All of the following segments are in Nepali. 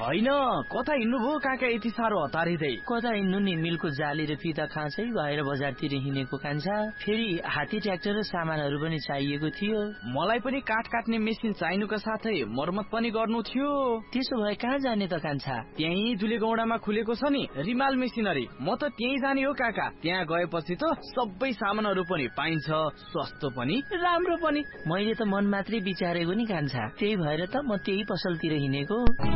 होइन कता हिँड्नुभयो काका यति साह्रो हतारिँदै? कता हिँड्नु नि, मिलको जाली र फिता खाँचै भएर बजारतिर हिँडेको कान्छा। फेरि हात्ती ट्र्याक्टर र सामानहरू पनि चाहिएको थियो। मलाई पनि काठ काट्ने मेसिन चाहिनुका साथै मर्मत पनि गर्नु थियो। त्यसो भए कहाँ जाने त कान्छा? त्यही दुलेगौडामा खुलेको छ नि रिमाल मेसिनरी, म त त्यही जाने हो काका। त्यहाँ गएपछि त सबै सामानहरू पनि पाइन्छ, सस्तो पनि राम्रो पनि। मैले त मन मात्रै विचारेको नि कान्छा, त्यही भएर त म त्यही पसलतिर हिँडेको।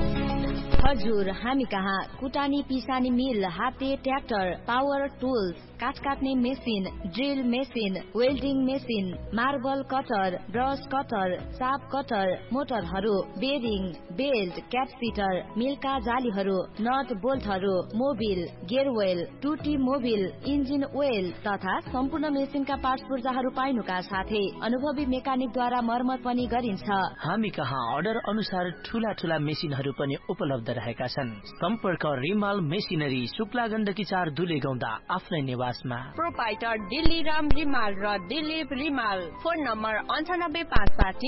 हजुर, हामी कहाँ कुटानी पिसानी मिल, हाते ट्र्याक्टर, पावर टुल्स, काठ काट्ने machine, drill machine, welding machine, marble cutter, brush cutter, shop cutter, मोटरहरू, bearing, belt, क्यापसिटर, मिलका जालीहरू, not बोल्टहरू, Mobil, गेयरवेल, टुटी मोबिल, इन्जिन ओइल तथा सम्पूर्ण मेसिनका पार्ट्स पूर्जाहरू पाइनुका साथै अनुभवी मेकानिकद्वारा मर्मत पनि गरिन्छ। हामी कहाँ अर्डर अनुसार ठूला ठूला मेसिनहरू पनि उपलब्ध रहेका छन्। सम्पर्क रिमाल मेसिनरी, शुक्ला गण्डकी 4 दुलेगौंडा, आफ्नै निवासमा। प्रोपाइटर दिल्ली राम रिमाल र दिलीप रिमाल। फोन नम्बर 98560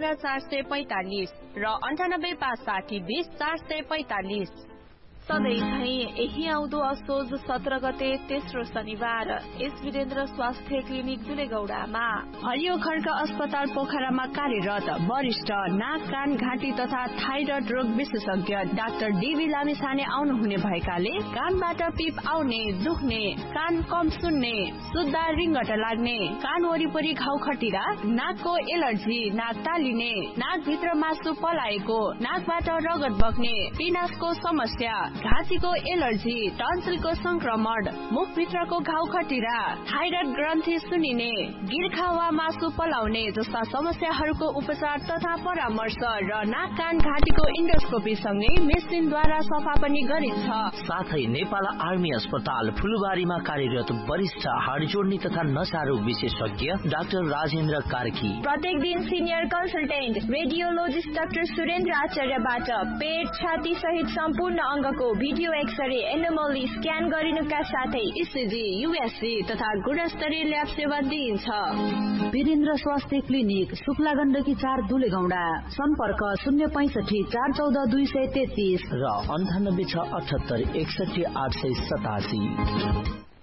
11445 र 98560 20445। सधैँ यही आउँदो असोज 17 गते तेस्रो शनिबार एस वीरेन्द्र स्वास्थ्य क्लिनिक दुलेगौडामा हरियो खड्का अस्पताल पोखरामा कार्यरत वरिष्ठ नाक कान घाँटी तथा थाइरोइड रोग विशेषज्ञ डाक्टर डीबी लामिछाने आउनुहुने भएकाले कानबाट पिप आउने, दुख्ने, कान कम सुन्ने, सुत्दा रिङ्गट लाग्ने, कान वरिपरि घाउ खटिरा, नाकको एलर्जी, नाक तालिने, नाकभित्र मासु पलाएको, नाकबाट रगत बग्ने, पिनासको समस्या, घाँटीको एलर्जी, टन्सिलको संक्रमण, मुखभित्रको घाउ खटिरा, थाइरोइड ग्रन्थि सुनिने, गिर्खा वा मासु पलाउने जस्ता समस्याहरूको उपचार तथा परामर्श र नाक कान घाँटीको इन्डोस्कोपी सँगै मेसिनद्वारा सफा पनि गरिन्छ। साथै नेपाल आर्मी अस्पताल फुलबारीमा कार्यरत वरिष्ठ हाड जोड्ने तथा नसा रोग विशेषज्ञ डाक्टर राजेन्द्र कार्की। प्रत्येक दिन senior consultant radiologist doctor Surendra आचार्यबाट पेट, छाती सहित सम्पूर्ण अङ्गको भिडियो एक्सरे, एनोमली स्क्यान गरिनुका साथै इसिजी, युएससी तथा गुणस्तरीय ल्याब सेवा दिइन्छ। वीरेन्द्र स्वास्थ्य क्लिनिक, शुक्ला गण्डकी 4 दुलेगौंडा। सम्पर्क 065 414 233 र 98 6 78 61 887।